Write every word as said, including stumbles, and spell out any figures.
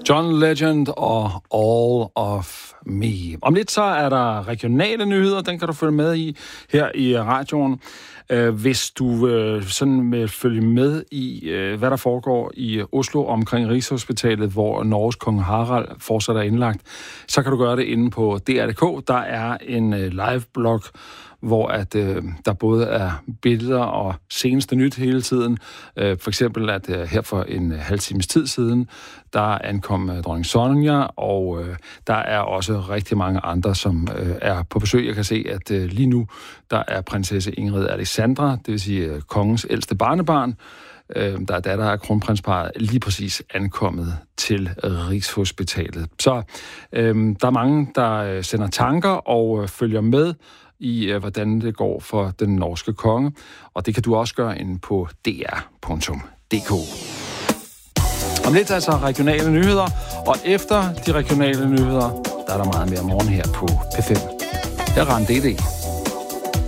John Legend og All of Me. Om lidt så er der regionale nyheder, den kan du følge med i her i radioen. Hvis du sådan vil følge med i, hvad der foregår i Oslo omkring Rigshospitalet, hvor Norges kong Harald fortsat er indlagt, så kan du gøre det inde på D R punktum d k. Der er en live-blog, hvor at, øh, der både er billeder og seneste nyt hele tiden. Øh, for eksempel, at øh, her for en halv times tid siden, der ankom øh, dronning Sonja, og øh, der er også rigtig mange andre, som øh, er på besøg. Jeg kan se, at øh, lige nu, der er prinsesse Ingrid Alexandra, det vil sige øh, kongens ældste barnebarn, øh, der er datter af kronprinsparret, lige præcis ankommet til Rigshospitalet. Så øh, der er mange, der øh, sender tanker og øh, følger med i, hvordan det går for den norske konge. Og det kan du også gøre inde på D R punktum d k. Om lidt altså regionale nyheder, og efter de regionale nyheder, der er der meget mere morgen her på P fem. Her er Rand D D.